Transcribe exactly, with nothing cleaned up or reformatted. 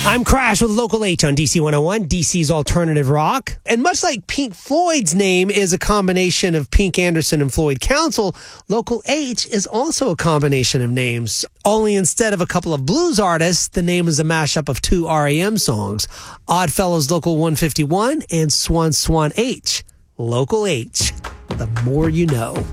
I'm Crash with Local H on D C one oh one, D C's alternative rock. And much like Pink Floyd's name is a combination of Pink Anderson and Floyd Council, Local H is also a combination of names. Only instead of a couple of blues artists, the name is a mashup of two R E M songs, Oddfellows Local one fifty-one and Swan Swan H. Local H, the more you know.